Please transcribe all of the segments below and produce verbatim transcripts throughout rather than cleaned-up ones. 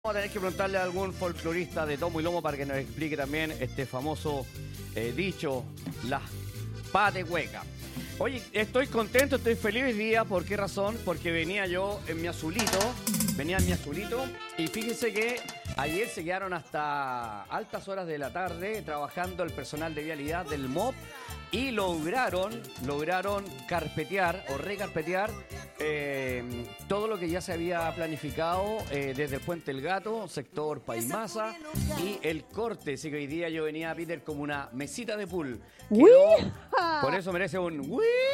Vamos a tener que preguntarle a algún folclorista de tomo y lomo para que nos explique también este famoso eh, dicho, las patas huecas. Oye, estoy contento, estoy feliz hoy día. ¿Por qué razón? Porque venía yo en mi azulito, venía en mi azulito, y fíjense que ayer se quedaron hasta altas horas de la tarde trabajando el personal de vialidad del M O P y lograron, lograron carpetear o recarpetear eh, todo lo que ya se había planificado eh, desde el Puente El Gato, sector Paimasa y el corte. Así que hoy día yo venía, Peter, como una mesita de pool. Quedó, por eso merece un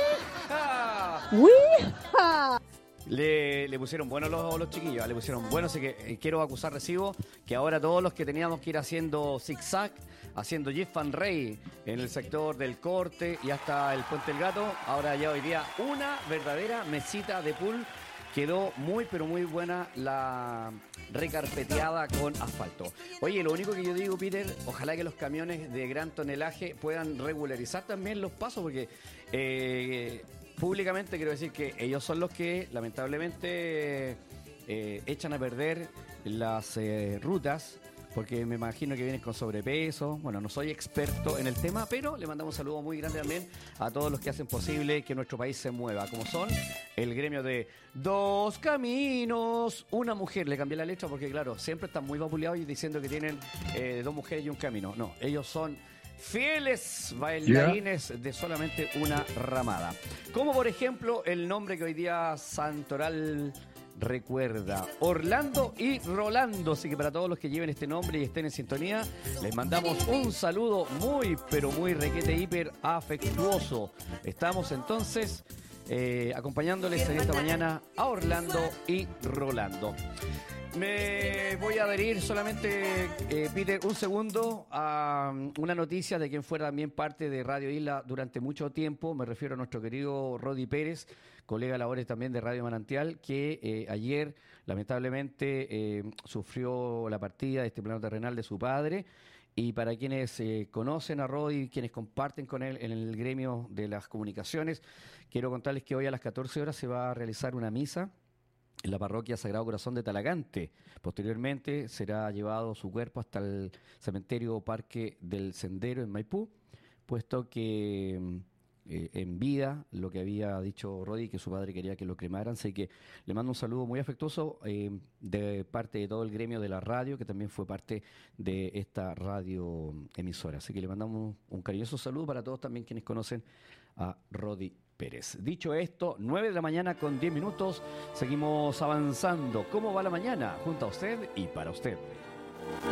¡Wija! ¡Wija! Le, le pusieron buenos los, los chiquillos, le pusieron buenos, así que eh, quiero acusar recibo que ahora todos los que teníamos que ir haciendo zigzag, haciendo Jeep Van Rey en el sector del corte y hasta el Puente del Gato, ahora ya hoy día una verdadera mesita de pool. Quedó muy, pero muy buena la recarpeteada con asfalto. Oye, lo único que yo digo, Peter, ojalá que los camiones de gran tonelaje puedan regularizar también los pasos, porque eh, públicamente quiero decir que ellos son los que lamentablemente eh, echan a perder las eh, rutas, porque me imagino que vienen con sobrepeso. Bueno, no soy experto en el tema, pero le mandamos un saludo muy grande también a todos los que hacen posible que nuestro país se mueva, como son el gremio de Dos Caminos, una mujer. Le cambié la letra porque, claro, siempre están muy vapuleados y diciendo que tienen eh, dos mujeres y un camino. No, ellos son fieles bailarines yeah. de solamente una ramada. Como por ejemplo el nombre que hoy día Santoral recuerda, Orlando y Rolando. Así que para todos los que lleven este nombre y estén en sintonía, les mandamos un saludo muy, pero muy requete hiper afectuoso. Estamos entonces eh, acompañándoles en esta mañana a Orlando y Rolando. Me voy a adherir solamente, eh, Peter, un segundo a una noticia de quien fuera también parte de Radio Isla durante mucho tiempo. Me refiero a nuestro querido Rodi Pérez, colega labores también de Radio Manantial, que eh, ayer lamentablemente eh, sufrió la partida de este plano terrenal de su padre. Y para quienes eh, conocen a Rodi, quienes comparten con él en el gremio de las comunicaciones, quiero contarles que hoy a las catorce horas se va a realizar una misa en la parroquia Sagrado Corazón de Talagante. Posteriormente será llevado su cuerpo hasta el cementerio Parque del Sendero en Maipú, puesto que eh, en vida lo que había dicho Rodi, que su padre quería que lo cremaran. Así que le mando un saludo muy afectuoso eh, de parte de todo el gremio de la radio, que también fue parte de esta radio emisora. Así que le mandamos un cariñoso saludo para todos también quienes conocen a Rodi Pérez. Dicho esto, nueve de la mañana con diez minutos, seguimos avanzando. ¿Cómo va la mañana? Junto a usted y para usted.